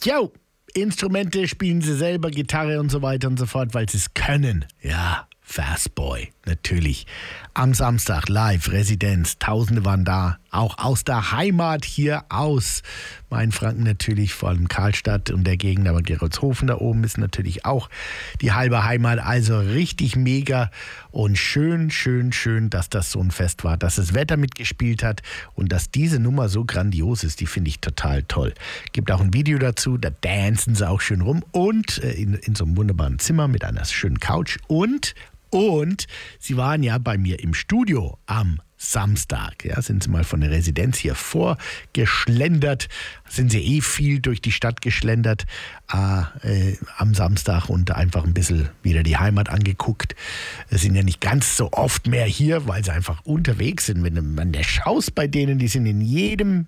Jo, Instrumente spielen sie selber, Gitarre und so weiter und so fort, weil sie es können. Ja, Fastboy, natürlich. Am Samstag live, Residenz, Tausende waren da, auch aus der Heimat hier aus Mainfranken natürlich, vor allem Karlstadt und der Gegend, aber Gerolzhofen da oben ist natürlich auch die halbe Heimat, also richtig mega und schön, dass das so ein Fest war, dass das Wetter mitgespielt hat und dass diese Nummer so grandios ist, die finde ich total toll. Gibt auch ein Video dazu, da dancen sie auch schön rum und in so einem wunderbaren Zimmer mit einer schönen Couch und sie waren ja bei mir im Studio am Samstag. Ja, sind sie mal von der Residenz hier vorgeschlendert. Sind sie viel durch die Stadt geschlendert am Samstag und einfach ein bisschen wieder die Heimat angeguckt. Sie sind ja nicht ganz so oft mehr hier, weil sie einfach unterwegs sind. Wenn man der schaust bei denen, die sind in jedem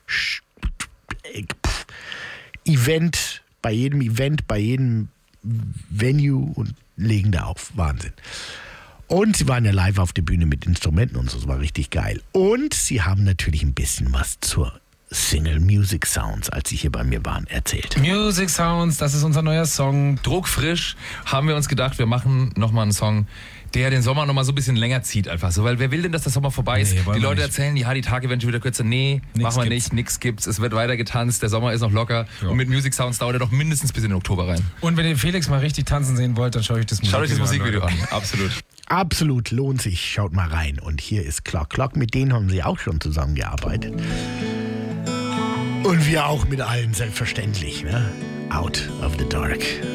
Event, bei jedem Venue und legen da auf. Wahnsinn. Und sie waren ja live auf der Bühne mit Instrumenten und so. Das war richtig geil. Und sie haben natürlich ein bisschen was zur Single Music Sounds, als sie hier bei mir waren, erzählt. Music Sounds, das ist unser neuer Song. Druckfrisch haben wir uns gedacht, wir machen nochmal einen Song, der den Sommer nochmal so ein bisschen länger zieht einfach so. Weil wer will denn, dass der Sommer vorbei ist? Die Leute erzählen, ja, die Tage werden schon wieder kürzer. Nee, machen wir nicht, nix gibt's. Es wird weiter getanzt, der Sommer ist noch locker. Ja. Und mit Music Sounds dauert er doch mindestens bis in den Oktober rein. Und wenn ihr Felix mal richtig tanzen sehen wollt, dann schaut euch das Musikvideo an. Absolut. Absolut, lohnt sich. Schaut mal rein. Und hier ist Clock Clock. Mit denen haben sie auch schon zusammengearbeitet. Und wir auch mit allen, selbstverständlich. Ne? Out of the Dark.